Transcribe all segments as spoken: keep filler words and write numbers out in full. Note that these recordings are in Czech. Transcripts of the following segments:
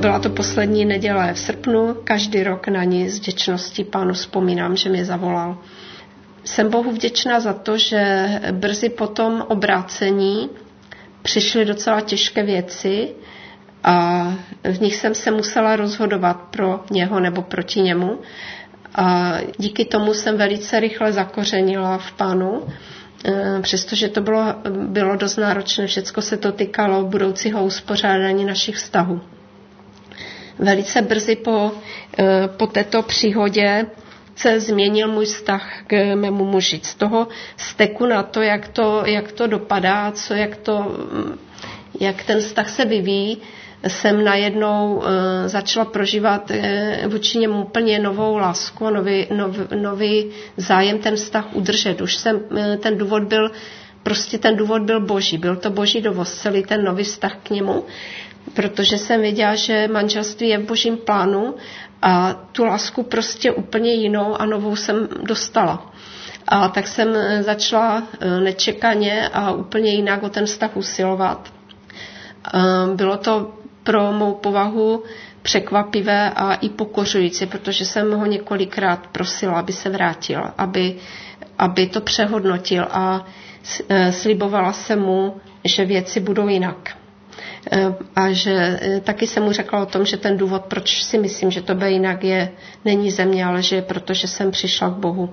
Byla to poslední neděle v srpnu, každý rok na ní s vděčností Pánu vzpomínám, že mě zavolal. Jsem Bohu vděčná za to, že brzy po tom obrácení přišly docela těžké věci a v nich jsem se musela rozhodovat pro něho nebo proti němu. A díky tomu jsem velice rychle zakořenila v Pánu, přestože to bylo, bylo dost náročné, všecko se to týkalo budoucího uspořádání našich vztahů. Velice brzy po, po této příhodě se změnil můj vztah k mému muži. Z toho steku na to, jak to, jak to dopadá, co, jak, to, jak ten vztah se vyvíjí, jsem najednou uh, začala prožívat uh, vůči němu úplně novou lásku, nový, nov, nový zájem ten vztah udržet. Už jsem, uh, ten důvod byl, prostě ten důvod byl boží. Byl to boží dovoz, celý ten nový vztah k němu, protože jsem věděla, že manželství je v božím plánu a tu lásku prostě úplně jinou a novou jsem dostala. A tak jsem začala nečekaně a úplně jinak o ten vztah usilovat. Bylo to pro mou povahu překvapivé a i pokořující, protože jsem ho několikrát prosila, aby se vrátil, aby, aby to přehodnotil a slibovala jsem mu, že věci budou jinak. A že taky jsem mu řekla o tom, že ten důvod, proč si myslím, že to bude jinak, je, není ze mě, ale že je proto, že jsem přišla k Bohu.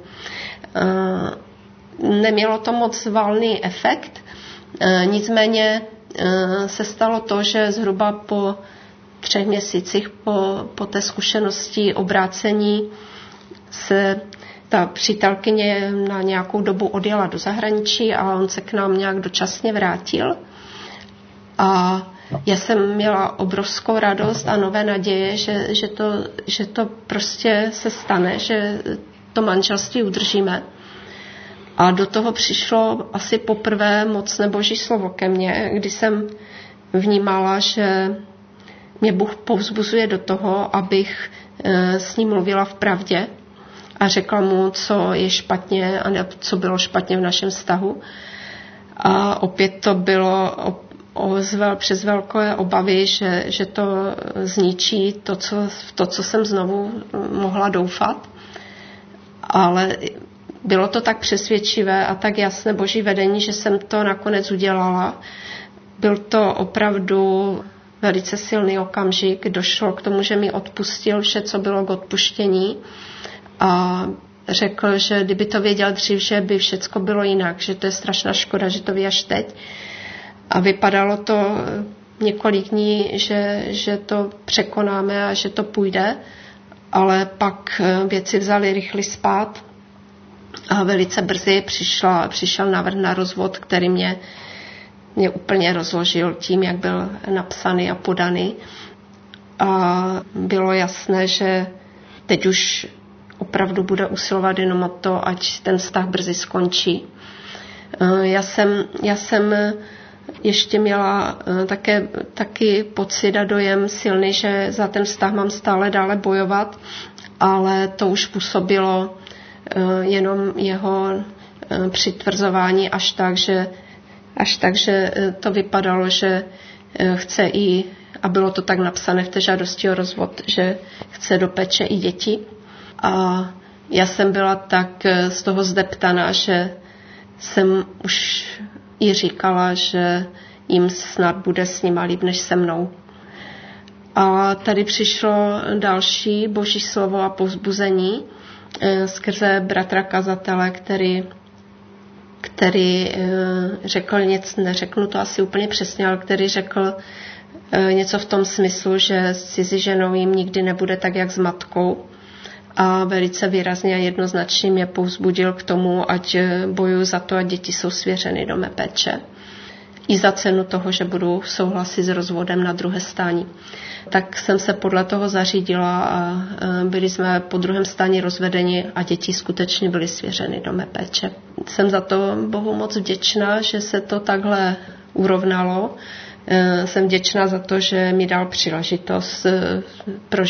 Nemělo to moc valný efekt, nicméně se stalo to, že zhruba po třech měsících po, po té zkušenosti obrácení se ta přítelkyně na nějakou dobu odjela do zahraničí a on se k nám nějak dočasně vrátil. A já jsem měla obrovskou radost a nové naděje, že, že, to, že to prostě se stane, že to manželství udržíme. A do toho přišlo asi poprvé mocné boží slovo ke mně, kdy jsem vnímala, že mě Bůh povzbuzuje do toho, abych s ním mluvila v pravdě a řekla mu, co je špatně a co bylo špatně v našem vztahu. A opět to bylo ozvel přes velké obavy, že, že to zničí to co, to, co jsem znovu mohla doufat. Ale bylo to tak přesvědčivé a tak jasné boží vedení, že jsem to nakonec udělala. Byl to opravdu velice silný okamžik. Došlo k tomu, že mi odpustil vše, co bylo k odpuštění a řekl, že kdyby to věděl dřív, že by všecko bylo jinak, že to je strašná škoda, že to ví až teď. A vypadalo to několik dní, že, že to překonáme a že to půjde, ale pak věci vzali rychle spát a velice brzy přišla, přišel návrh na rozvod, který mě, mě úplně rozložil tím, jak byl napsaný a podaný. A bylo jasné, že teď už opravdu bude usilovat jenom o to, ať ten vztah brzy skončí. Já jsem, já jsem ještě měla také, taky pocit a dojem silný, že za ten vztah mám stále dále bojovat, ale to už působilo jenom jeho přitvrzování až tak, že, až tak, že to vypadalo, že chce i, a bylo to tak napsané v té žádosti o rozvod, že chce do péče i děti. A já jsem byla tak z toho zdeptaná, že jsem už i říkala, že jim snad bude s nima líp než se mnou. A tady přišlo další boží slovo a povzbuzení skrze bratra kazatele, který, který řekl něco, neřeknu to asi úplně přesně, ale který řekl něco v tom smyslu, že s cizí ženou jim nikdy nebude tak, jak s matkou. A velice výrazně a jednoznačně mě povzbudil k tomu, ať bojuju za to, ať děti jsou svěřeny do mé péče. I za cenu toho, že budu souhlasit s rozvodem na druhé stání. Tak jsem se podle toho zařídila a byli jsme po druhém stání rozvedeni a děti skutečně byly svěřeny do mé péče. Jsem za to Bohu moc vděčná, že se to takhle urovnalo. Jsem vděčná za to, že mi dal příležitost prožít